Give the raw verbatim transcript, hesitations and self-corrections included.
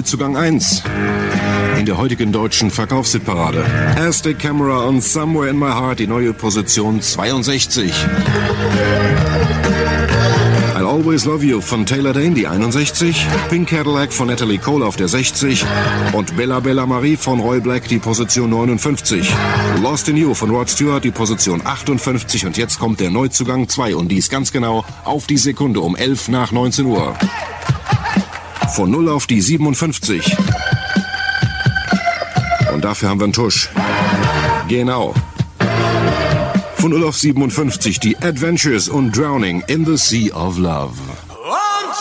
Neuzugang eins in der heutigen deutschen Verkaufshitparade. Aztec Camera und Somewhere in My Heart, die neue Position zweiundsechzig. I'll Always Love You von Taylor Dayne, die einundsechzig. Pink Cadillac von Natalie Cole auf der sechzig. Und Bella Bella Marie von Roy Black, die Position neunundfünfzig. Lost in You von Rod Stewart, die Position achtundfünfzig. Und jetzt kommt der Neuzugang zwei und dies ganz genau auf die Sekunde um elf nach neunzehn Uhr. Von null auf die siebenundfünfzig. Und dafür haben wir einen Tusch. Genau. Von null auf siebenundfünfzig die Adventures und Drowning in the Sea of Love.